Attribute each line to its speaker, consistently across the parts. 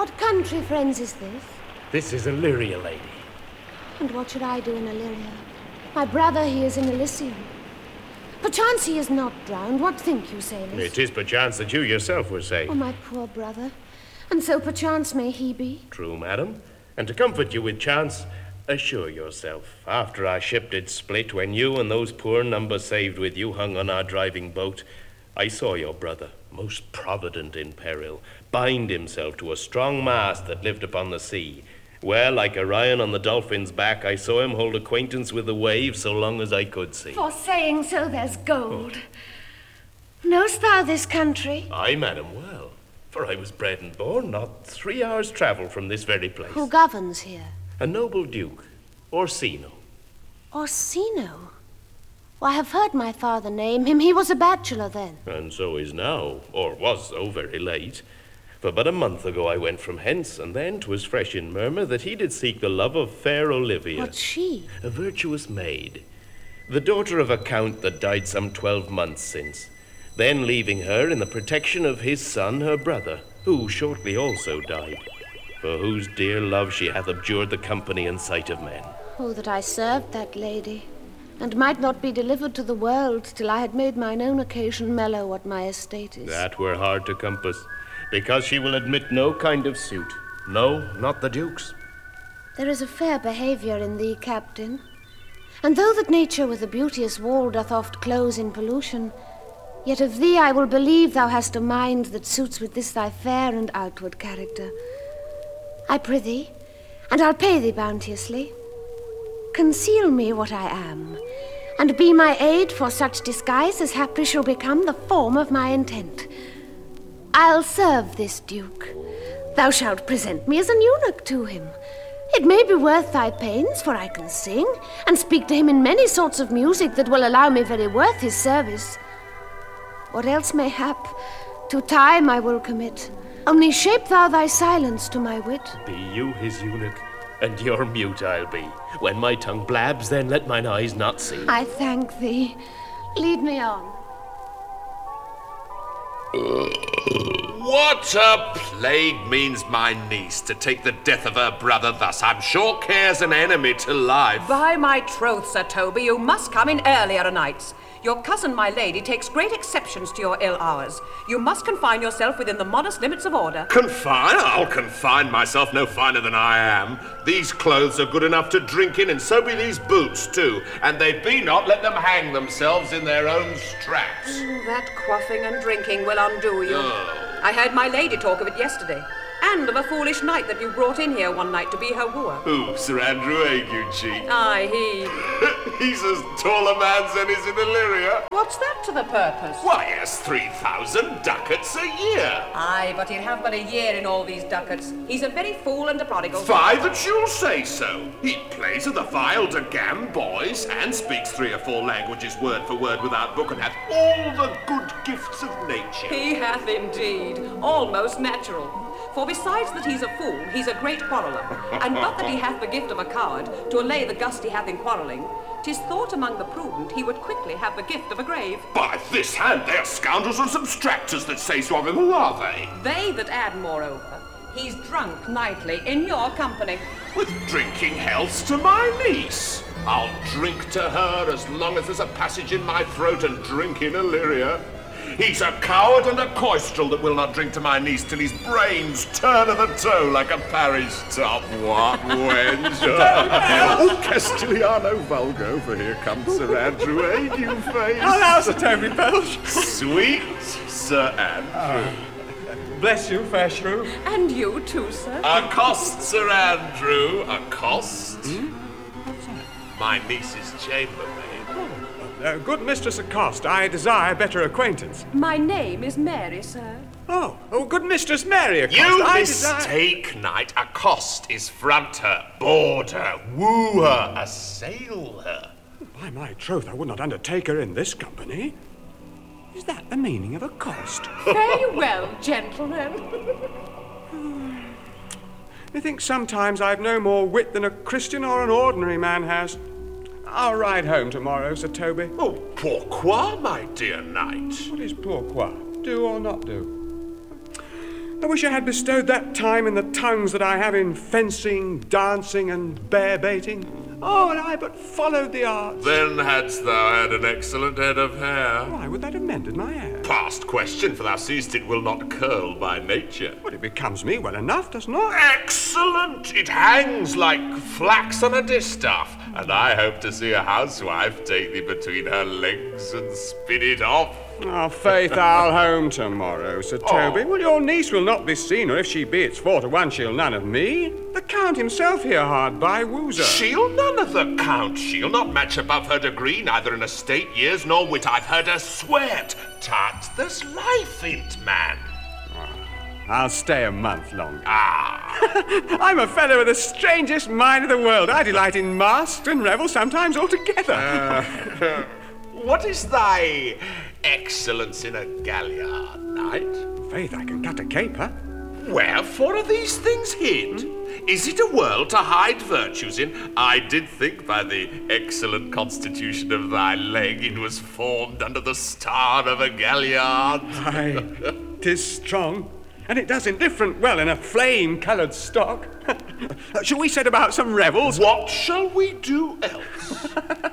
Speaker 1: What country, friends, is this?
Speaker 2: This is Illyria, lady.
Speaker 1: And what should I do in Illyria? My brother, he is in Elysium. Perchance he is not drowned. What think you, sailors?
Speaker 2: It is perchance that you yourself were saved.
Speaker 1: Oh, my poor brother. And so perchance may he be?
Speaker 2: True, madam. And to comfort you with chance, assure yourself, after our ship did split, when you and those poor number saved with you hung on our driving boat, I saw your brother, most provident in peril, bind himself to a strong mast that lived upon the sea, where, like Orion on the dolphin's back, I saw him hold acquaintance with the waves so long as I could see.
Speaker 1: For saying so, there's gold. Knowst thou this country?
Speaker 2: Aye, madam, well, for I was bred and born not 3 hours' travel from this very place.
Speaker 1: Who governs here?
Speaker 2: A noble duke, Orsino.
Speaker 1: Orsino? Well, I have heard my father name him. He was a bachelor then.
Speaker 2: And so is now, or was so very late. For but a month ago I went from hence, and then 'twas fresh in murmur that he did seek the love of fair Olivia.
Speaker 1: What's she?
Speaker 2: A virtuous maid, the daughter of a count that died some 12 months since, then leaving her in the protection of his son, her brother, who shortly also died, for whose dear love she hath abjured the company and sight of men.
Speaker 1: Oh, that I served that lady, and might not be delivered to the world till I had made mine own occasion mellow what my estate is.
Speaker 2: That were hard to compass, because she will admit no kind of suit. No, not the duke's.
Speaker 1: There is a fair behaviour in thee, captain. And though that nature with a beauteous wall doth oft close in pollution, yet of thee I will believe thou hast a mind that suits with this thy fair and outward character. I prithee, and I'll pay thee bounteously, conceal me what I am, and be my aid for such disguise as haply shall become the form of my intent. I'll serve this duke. Thou shalt present me as an eunuch to him. It may be worth thy pains, for I can sing, and speak to him in many sorts of music that will allow me very worth his service. What else may hap, to time I will commit. Only shape thou thy silence to my wit.
Speaker 2: Be you his eunuch, and your mute I'll be. When my tongue blabs, then let mine eyes not see.
Speaker 1: I thank thee. Lead me on.
Speaker 3: What a plague means my niece to take the death of her brother thus? I'm sure cares an enemy to life.
Speaker 4: By my troth, Sir Toby, you must come in earlier o' nights. Your cousin, my lady, takes great exceptions to your ill hours. You must confine yourself within the modest limits of order.
Speaker 3: Confine? I'll confine myself no finer than I am. These clothes are good enough to drink in, and so be these boots, too. And they be not, let them hang themselves in their own straps.
Speaker 4: That quaffing and drinking will undo you.
Speaker 3: Oh.
Speaker 4: I heard my lady talk of it yesterday, and of a foolish knight that you brought in here one night to be her wooer.
Speaker 3: Who, Sir Andrew Ague, cheat?
Speaker 4: Aye, he.
Speaker 3: He's as tall a man as any's in Illyria.
Speaker 4: What's that to the purpose?
Speaker 3: Why, he has 3,000 ducats a year.
Speaker 4: Aye, but he'll have but a year in all these ducats. He's a very fool and a prodigal.
Speaker 3: 5 that you'll say so. He plays at the viol de gamme, boys, and speaks 3 or 4 languages word for word without book, and hath all the good gifts of nature.
Speaker 4: He hath indeed, almost natural. For besides that he's a fool, he's a great quarreller, and but that he hath the gift of a coward, to allay the gust he hath in quarrelling, 'tis thought among the prudent he would quickly have the gift of a grave.
Speaker 3: By this hand, they are scoundrels and substractors that say so of him. Who are they?
Speaker 4: They that add, moreover, he's drunk nightly in your company.
Speaker 3: With drinking healths to my niece. I'll drink to her as long as there's a passage in my throat and drink in Illyria. He's a coward and a coistrel that will not drink to my niece till his brains turn of the toe like a parish top. What wench? Oh, Castigliano Vulgo, for here comes Sir Andrew Ague, you face.
Speaker 5: Hello, Sir Toby Belch.
Speaker 3: Sweet Sir Andrew.
Speaker 5: Bless you, fair shrew.
Speaker 4: And you too, sir.
Speaker 3: Accost, Sir Andrew, accost. My niece's chambermaid.
Speaker 5: Good Mistress Accost, I desire better acquaintance.
Speaker 4: My name is Mary, sir.
Speaker 5: Oh, good Mistress Mary Accost,
Speaker 3: You
Speaker 5: I
Speaker 3: mistake, knight. Accost is front her, board her, woo her, assail her.
Speaker 5: By my troth, I would not undertake her in this company. Is that the meaning of accost?
Speaker 4: Very well, gentlemen.
Speaker 5: Methinks sometimes I've no more wit than a Christian or an ordinary man has. I'll ride home tomorrow, Sir Toby.
Speaker 3: Oh, pourquoi, my dear knight?
Speaker 5: What is pourquoi? Do or not do? I wish I had bestowed that time in the tongues that I have in fencing, dancing, and bear-baiting. Oh, and I but followed the arts.
Speaker 3: Then hadst thou had an excellent head of hair.
Speaker 5: Why would that have mended my hair?
Speaker 3: Past question, for thou seest it will not curl by nature.
Speaker 5: Well, it becomes me well enough, does not?
Speaker 3: Excellent! It hangs like flax on a distaff, and I hope to see a housewife take thee between her legs and spin it off.
Speaker 5: Oh, faith, I'll home tomorrow, Sir Toby.
Speaker 3: Oh.
Speaker 5: Well, your niece will not be seen, or if she be, it's 4 to 1 she'll none of me. The Count himself here hard by woos her.
Speaker 3: She'll none of the Count. She'll not match above her degree, neither in estate, years, nor wit. I've heard her swear't. Tut, there's life in't, man.
Speaker 5: I'll stay a month longer.
Speaker 3: Ah.
Speaker 5: I'm a fellow with the strangest mind of the world. I delight in masques and revels, sometimes altogether.
Speaker 3: What is thy excellence in a galliard, knight?
Speaker 5: Faith, I can cut a caper.
Speaker 3: Wherefore are these things hid? Is it a world to hide virtues in? I did think by the excellent constitution of thy leg it was formed under the star of a galliard.
Speaker 5: Aye, 'tis strong, and it does indifferent well in a flame-coloured stock. Shall we set about some revels?
Speaker 3: What shall we do else?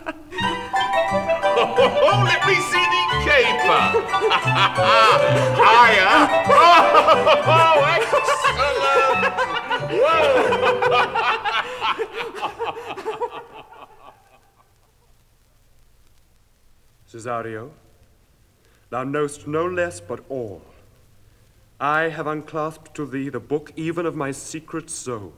Speaker 3: Oh, let me see thee caper! Higher! Oh, excellent! Whoa!
Speaker 6: Cesario, thou knowst no less but all. I have unclasped to thee the book even of my secret soul.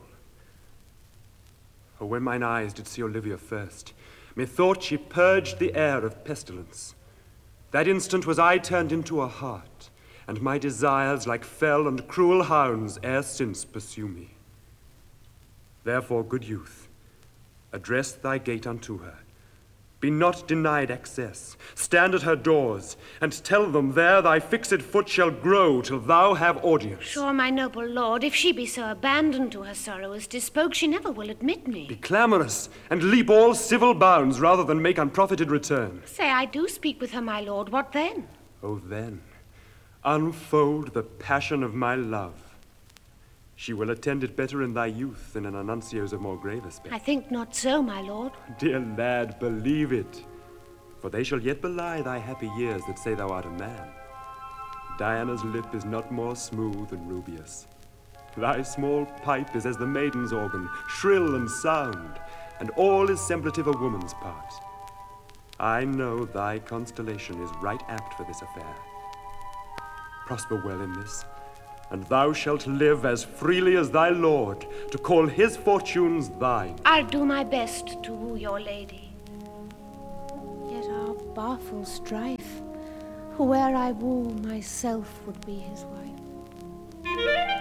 Speaker 6: For when mine eyes did see Olivia first, methought she purged the air of pestilence. That instant was I turned into a hart, and my desires like fell and cruel hounds ere since pursue me. Therefore, good youth, address thy gate unto her. Be not denied access. Stand at her doors, and tell them there thy fixed foot shall grow till thou have audience.
Speaker 1: Sure, my noble lord, if she be so abandoned to her sorrow as dispoke, she never will admit me.
Speaker 6: Be clamorous, and leap all civil bounds rather than make unprofited return.
Speaker 1: Say I do speak with her, my lord, what then?
Speaker 6: Oh, then, unfold the passion of my love. She will attend it better in thy youth than in Anuncios of more grave aspect.
Speaker 1: I think not so, my lord.
Speaker 6: Dear lad, believe it, for they shall yet belie thy happy years that say thou art a man. Diana's lip is not more smooth and rubious. Thy small pipe is as the maiden's organ, shrill and sound, and all is semblative a woman's part. I know thy constellation is right apt for this affair. Prosper well in this, and thou shalt live as freely as thy lord, to call his fortunes thine.
Speaker 1: I'll do my best to woo your lady. Yet our baffle strife, whoe'er I woo, myself would be his wife.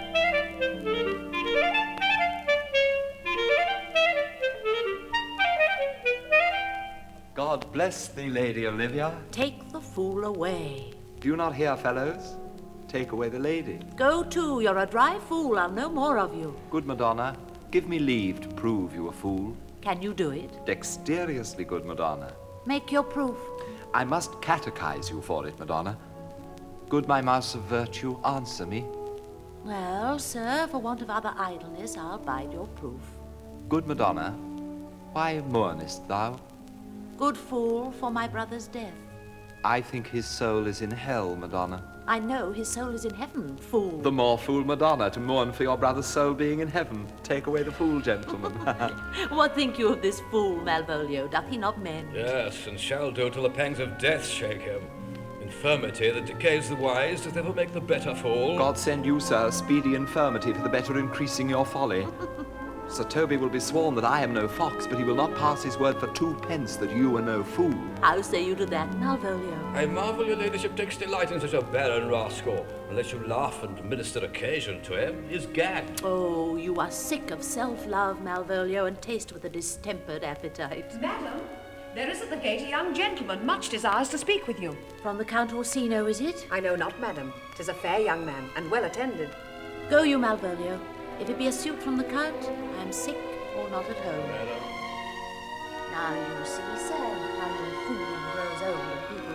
Speaker 7: God bless thee, Lady Olivia.
Speaker 8: Take the fool away.
Speaker 7: Do you not hear, fellows? Take away the lady.
Speaker 8: Go to, you're a dry fool, I'll no more of you.
Speaker 7: Good Madonna, give me leave to prove you a fool.
Speaker 8: Can you do it?
Speaker 7: Dexterously, good Madonna.
Speaker 8: Make your proof.
Speaker 7: I must catechize you for it, Madonna. Good my mouse of virtue, answer me.
Speaker 8: Well, sir, for want of other idleness, I'll bide your proof.
Speaker 7: Good Madonna, why mournest thou?
Speaker 8: Good fool, for my brother's death.
Speaker 7: I think his soul is in hell, Madonna.
Speaker 8: I know his soul is in heaven, fool.
Speaker 7: The more fool, Madonna, to mourn for your brother's soul being in heaven. Take away the fool, gentlemen.
Speaker 8: What think you of this fool, Malvolio? Doth he not mend?
Speaker 9: Yes, and shall do till the pangs of death shake him. Infirmity that decays the wise doth ever make the better fall.
Speaker 7: God send you, sir, speedy infirmity for the better increasing your folly. Sir Toby will be sworn that I am no fox, but he will not pass his word for 2 pence that you are no fool.
Speaker 8: How say you to that, Malvolio?
Speaker 9: I marvel your ladyship takes delight in such a barren rascal, and lets you laugh and minister occasion to him. Is gagged.
Speaker 8: Oh, you are sick of self-love, Malvolio, and taste with a distempered appetite.
Speaker 4: Madam, there is at the gate a young gentleman, much desires to speak with you.
Speaker 8: From the Count Orsino, is it?
Speaker 4: I know not, madam. 'Tis a fair young man, and well attended.
Speaker 8: Go you, Malvolio. If it be a suit from the Count, I am sick or not at home. Now you see, sir, how your fooling grows old and people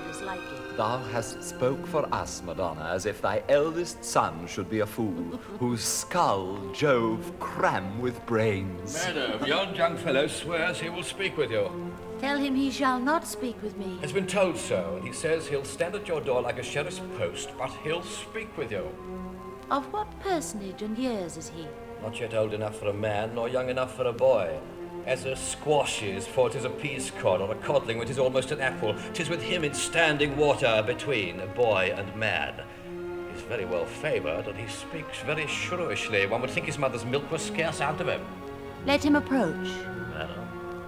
Speaker 8: others like it.
Speaker 7: Thou hast spoke for us, Madonna, as if thy eldest son should be a fool, whose skull Jove cram with brains.
Speaker 9: Madam, yon young fellow swears he will speak with you.
Speaker 8: Tell him he shall not speak with me.
Speaker 9: Has been told so, and he says he'll stand at your door like a sheriff's post, but he'll speak with you.
Speaker 8: Of what personage and years is he?
Speaker 9: Not yet old enough for a man, nor young enough for a boy. As a squash is, for 'tis a pease cod, or a codling, when 'tis almost an apple. 'Tis with him in standing water between boy and man. He's very well favoured, and he speaks very shrewishly. One would think his mother's milk was scarce out of him.
Speaker 8: Let him approach.
Speaker 9: Madam.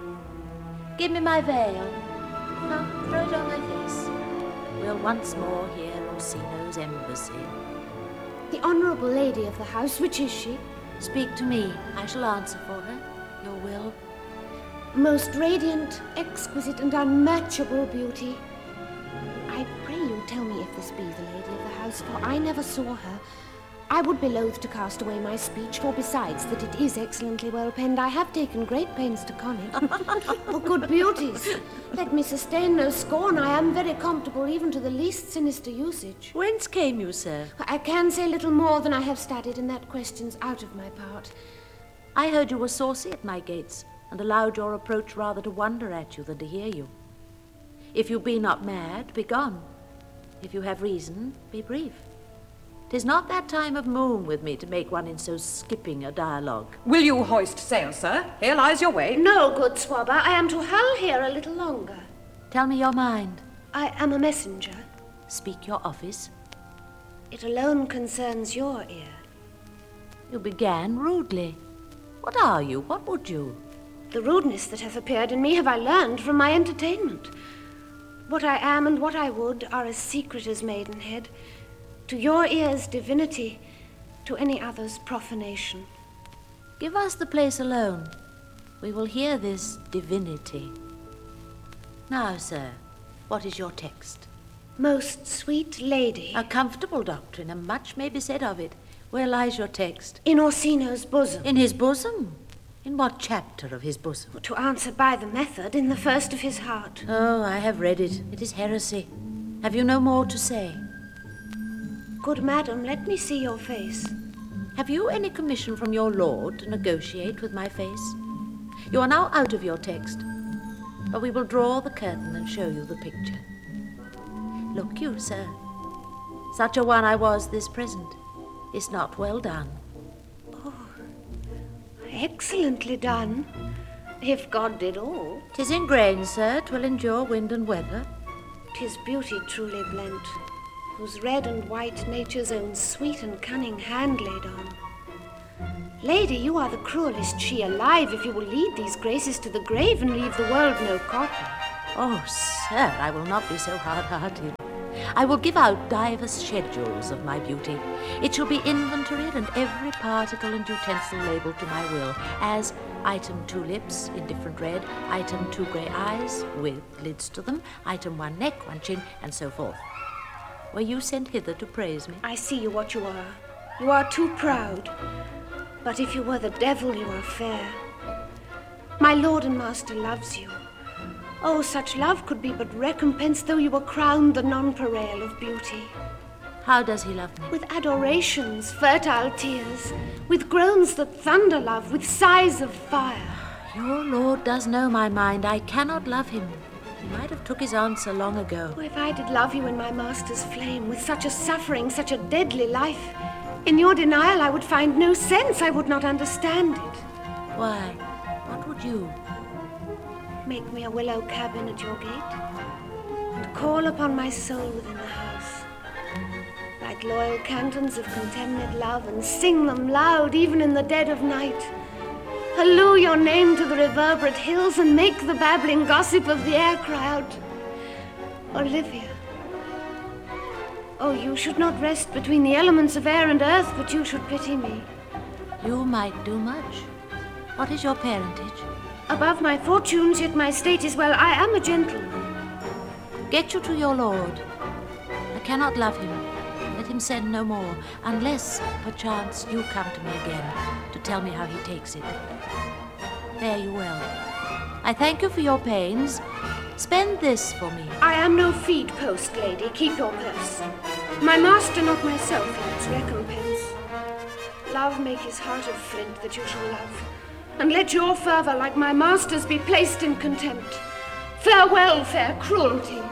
Speaker 8: Give me my veil. Now, throw it on my face. We'll once more hear Orsino's embassy.
Speaker 1: The honourable lady of the house, which is she?
Speaker 8: Speak to me. I shall answer for her. Your will.
Speaker 1: Most radiant, exquisite, and unmatchable beauty. I pray you tell me if this be the lady of the house, for I never saw her. I would be loath to cast away my speech, for besides that it is excellently well penned, I have taken great pains to con it. Oh, good beauties, let me sustain no scorn. I am very comfortable even to the least sinister usage.
Speaker 8: Whence came you, sir?
Speaker 1: I can say little more than I have studied, and that question's out of my part.
Speaker 8: I heard you were saucy at my gates, and allowed your approach rather to wonder at you than to hear you. If you be not mad, be gone. If you have reason, be brief. 'Tis not that time of moon with me to make one in so skipping a dialogue.
Speaker 4: Will you hoist sail, sir? Here lies your way.
Speaker 1: No, good Swabber, I am to hull here a little longer.
Speaker 8: Tell me your mind.
Speaker 1: I am a messenger.
Speaker 8: Speak your office.
Speaker 1: It alone concerns your ear.
Speaker 8: You began rudely. What are you? What would you?
Speaker 1: The rudeness that hath appeared in me have I learned from my entertainment. What I am and what I would are as secret as Maidenhead. To your ears, divinity, to any other's profanation.
Speaker 8: Give us the place alone. We will hear this divinity. Now, sir, what is your text?
Speaker 1: Most sweet lady.
Speaker 8: A comfortable doctrine, and much may be said of it. Where lies your text?
Speaker 1: In Orsino's bosom.
Speaker 8: In his bosom? In what chapter of his bosom?
Speaker 1: To answer by the method, in the first of his heart.
Speaker 8: Oh, I have read it. It is heresy. Have you no more to say?
Speaker 1: Good madam, let me see your face.
Speaker 8: Have you any commission from your lord to negotiate with my face? You are now out of your text, but we will draw the curtain and show you the picture. Look you, sir, such a one I was this present is not well done.
Speaker 1: Oh, excellently done, if God did all.
Speaker 8: 'Tis in grain, sir, 'twill endure wind and weather.
Speaker 1: 'Tis beauty truly blent, whose red and white nature's own sweet and cunning hand laid on. Lady, you are the cruelest she alive, if you will lead these graces to the grave and leave the world no copy.
Speaker 8: Oh, sir, I will not be so hard-hearted. I will give out divers schedules of my beauty. It shall be inventoried and every particle and utensil labelled to my will, as item 2 lips, indifferent red, item 2 grey eyes, with lids to them, item 1 neck, 1 chin, and so forth. Were you sent hither to praise me?
Speaker 1: I see you what you are. You are too proud. But if you were the devil, you are fair. My lord and master loves you. Oh, such love could be but recompense though you were crowned the nonpareil of beauty.
Speaker 8: How does he love me?
Speaker 1: With adorations, fertile tears, with groans that thunder love, with sighs of fire.
Speaker 8: Your lord does know my mind. I cannot love him. He might have took his answer long ago.
Speaker 1: Oh, if I did love you in my master's flame, with such a suffering, such a deadly life, in your denial I would find no sense, I would not understand it.
Speaker 8: Why? What would you?
Speaker 1: Make me a willow cabin at your gate, and call upon my soul within the house. Write loyal cantons of contemned love, and sing them loud even in the dead of night. Halloo your name to the reverberate hills, and make the babbling gossip of the air cry out, Olivia. Oh, you should not rest between the elements of air and earth, but you should pity me.
Speaker 8: You might do much. What is your parentage?
Speaker 1: Above my fortunes, yet my state is well. I am a gentleman.
Speaker 8: Get you to your lord. I cannot love him. Let him send no more, unless, perchance, you come to me again to tell me how he takes it. Fare you well. I thank you for your pains. Spend this for me.
Speaker 1: I am no feed post, lady. Keep your purse. My master, not myself, in its recompense. Love make his heart of flint that you shall love, and let your fervour, like my master's, be placed in contempt. Farewell, fair cruelty.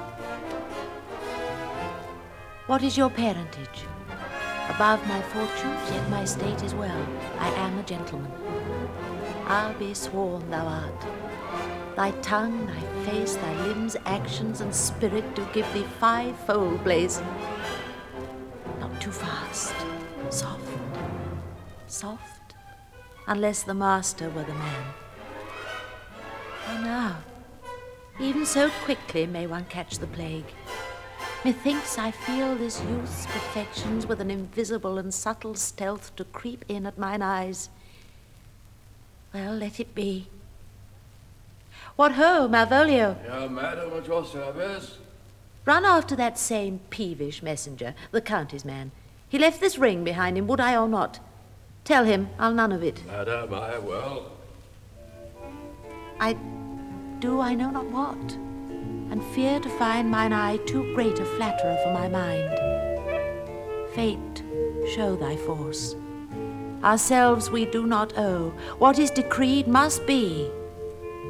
Speaker 8: What is your parentage? Above my fortunes, yet my state is well. I am a gentleman. I'll be sworn thou art. Thy tongue, thy face, thy limbs, actions, and spirit do give thee fivefold place. Not too fast. Soft. Soft. Unless the master were the man. Oh, now, even so quickly may one catch the plague. Methinks I feel this youth's perfections with an invisible and subtle stealth to creep in at mine eyes. Well, let it be. What ho, Malvolio?
Speaker 10: Yeah, madam, at your service.
Speaker 8: Run after that same peevish messenger, the county's man. He left this ring behind him, would I or not? Tell him I'll none of it.
Speaker 10: Madam, I will.
Speaker 8: I know not what, and fear to find mine eye too great a flatterer for my mind. Fate, show thy force. Ourselves we do not owe. What is decreed must be.